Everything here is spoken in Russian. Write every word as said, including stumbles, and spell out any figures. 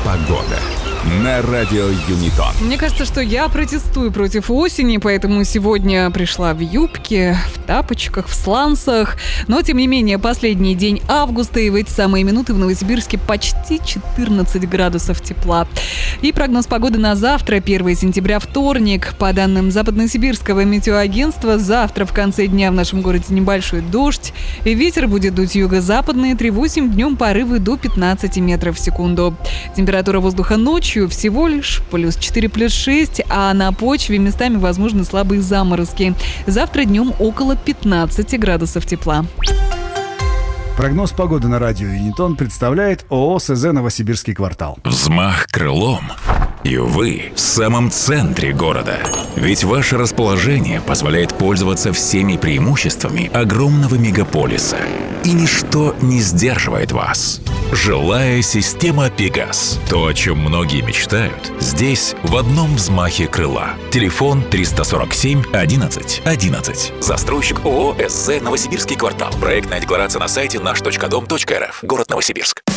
Погода на радио Юнитон. Мне кажется, что я протестую против осени, поэтому сегодня пришла в юбке, в тапочках, в слансах. Но, тем не менее, последний день августа, и в эти самые минуты в Новосибирске почти четырнадцать градусов тепла. И прогноз погоды на завтра, первое сентября, вторник. По данным Западносибирского метеоагентства, завтра в конце дня в нашем городе небольшой дождь. Ветер будет дуть юго-западный, три восемь, днем порывы до пятнадцати метров в секунду. Температура воздуха ночью всего лишь плюс четыре, плюс шесть, а на почве местами возможны слабые заморозки. Завтра днем около пятнадцати градусов тепла. Прогноз погоды на радио Юнитон представляет ООО СЗ «Новосибирский квартал». Взмах крылом, и вы в самом центре города. Ведь ваше расположение позволяет пользоваться всеми преимуществами огромного мегаполиса. И ничто не сдерживает вас. Жилая система «Пегас». То, о чем многие мечтают, здесь в одном взмахе крыла. Телефон триста сорок семь одиннадцать одиннадцать. Застройщик ООО СЗ «Новосибирский квартал». Проектная декларация на сайте наш точка дом точка эр эф. Город Новосибирск.